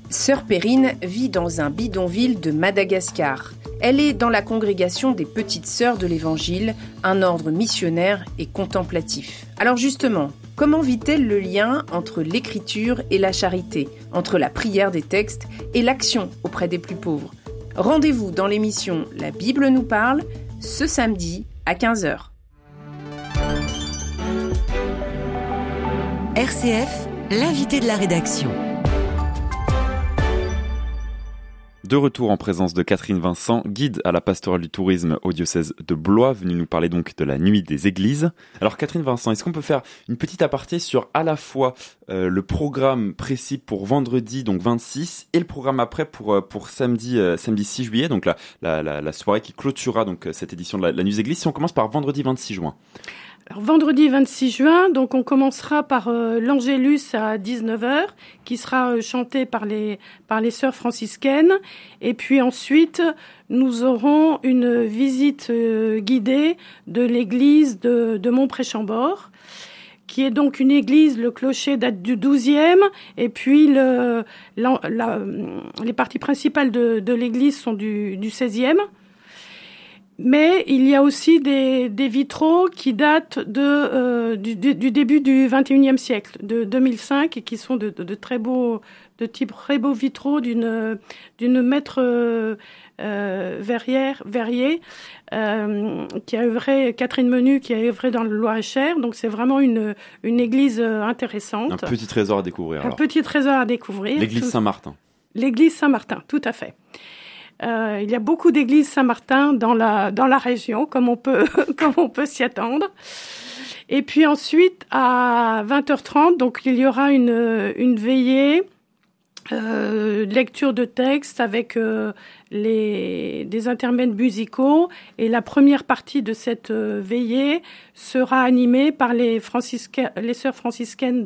Sœur Perrine vit dans un bidonville de Madagascar. Elle est dans la congrégation des Petites Sœurs de l'Évangile, un ordre missionnaire et contemplatif. Alors justement, comment vit-elle le lien entre l'écriture et la charité, entre la prière des textes et l'action auprès des plus pauvres ? Rendez-vous dans l'émission La Bible nous parle, ce samedi à 15h. RCF, l'invité de la rédaction. De retour en présence de Catherine Vincent, guide à la pastorale du tourisme au diocèse de Blois, venue nous parler donc de la nuit des églises. Alors Catherine Vincent, est-ce qu'on peut faire une petite aparté sur à la fois le programme précis pour vendredi, donc 26, et le programme après pour samedi 6 juillet, donc la soirée qui clôturera donc cette édition de la nuit des églises. Si on commence par vendredi 26 juin. Alors, vendredi 26 juin, donc on commencera par l'Angélus à 19h, qui sera chanté par les sœurs franciscaines. Et puis ensuite, nous aurons une visite guidée de l'église de Montpré-Chambord, qui est donc une église, le clocher date du 12e, et puis les parties principales de l'église sont du 16e. Mais il y a aussi des vitraux qui datent du début du XXIe siècle, de 2005, et qui sont de très beaux vitraux d'une maître Verrier, qui a œuvré, Catherine Menu, qui a œuvré dans le Loir-et-Cher. Donc c'est vraiment une église intéressante. Un petit trésor à découvrir. Petit trésor à découvrir. L'église Saint-Martin. L'église Saint-Martin, tout à fait. Il y a beaucoup d'églises Saint-Martin dans la région, comme on peut s'y attendre. Et puis ensuite, à 20h30, donc il y aura une veillée, lecture de textes avec des intermèdes musicaux. Et la première partie de cette veillée sera animée par les sœurs franciscaines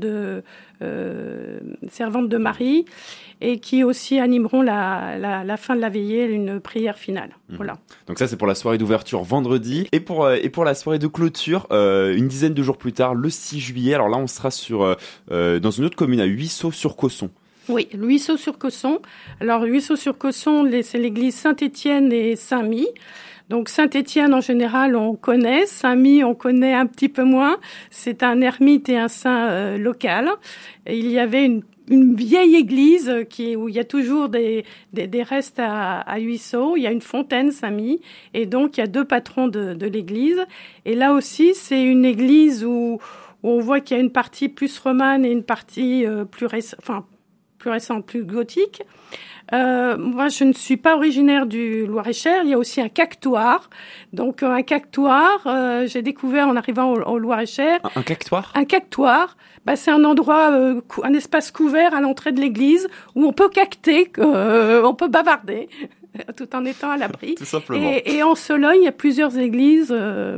servantes de Marie, et qui aussi animeront la fin de la veillée, une prière finale. Voilà. Donc ça, c'est pour la soirée d'ouverture vendredi. Et pour la soirée de clôture, une dizaine de jours plus tard, le 6 juillet. Alors là, on sera dans une autre commune, à Huisseau-sur-Cosson. Oui, Huisseau-sur-Cosson. Alors, Huisseau-sur-Cosson, c'est l'église Saint-Étienne et Saint-My. Donc, Saint-Étienne, en général, on connaît. Saint-My, on connaît un petit peu moins. C'est un ermite et un saint local. Et il y avait une vieille église où il y a toujours des restes à Huisseau. Il y a une fontaine, Saint-My, et donc il y a deux patrons de l'église. Et là aussi, c'est une église où on voit qu'il y a une partie plus romane et une partie plus récente, plus gothique. Moi, je ne suis pas originaire du Loir-et-Cher. Il y a aussi un cactoire. Donc, un cactoire, j'ai découvert en arrivant au Loir-et-Cher. Un cactoire ? Un cactoire. C'est un endroit, un espace couvert à l'entrée de l'église où on peut cacter, on peut bavarder, tout en étant à l'abri. Tout simplement. Et en Sologne, il y a plusieurs églises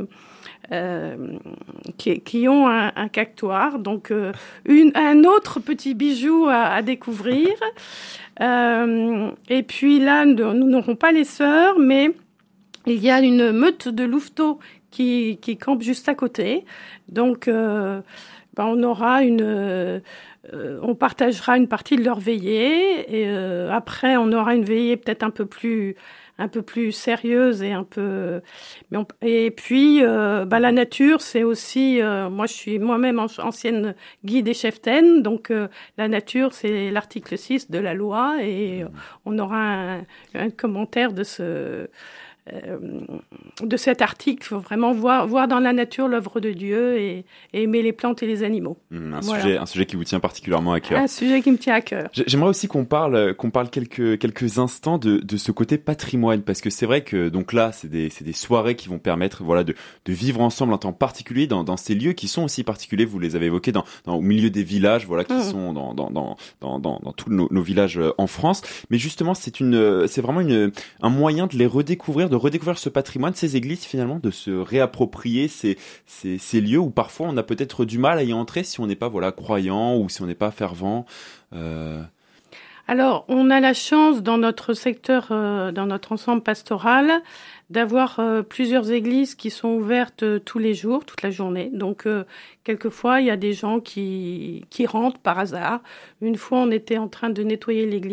qui ont un cactoire. Donc, un autre petit bijou à découvrir. Et puis là, nous n'aurons pas les sœurs, mais il y a une meute de louveteaux qui campe juste à côté. Donc, on aura on partagera une partie de leur veillée, et après on aura une veillée peut-être un peu plus sérieuse et puis la nature, c'est aussi moi je suis moi-même ancienne guide et cheftaine, donc la nature, c'est l'article 6 de la loi, et on aura un commentaire de cet article. Il faut vraiment voir dans la nature l'œuvre de Dieu et aimer les plantes et les animaux. Un sujet qui vous tient particulièrement à cœur. Un sujet qui me tient à cœur. J'aimerais aussi qu'on parle quelques instants de ce côté patrimoine, parce que c'est vrai que donc là, c'est des soirées qui vont permettre de vivre ensemble en temps particulier dans ces lieux qui sont aussi particuliers. Vous les avez évoqués au milieu des villages, qui sont dans tous nos villages en France. Mais justement, c'est vraiment un moyen de les redécouvrir, de redécouvrir ce patrimoine, ces églises finalement, de se réapproprier ces lieux où parfois on a peut-être du mal à y entrer si on n'est pas croyant ou si on n'est pas fervent. Alors, on a la chance dans notre secteur, dans notre ensemble pastoral, d'avoir plusieurs églises qui sont ouvertes tous les jours, toute la journée. Donc, quelquefois, il y a des gens qui rentrent par hasard. Une fois, on était en train de nettoyer l'église.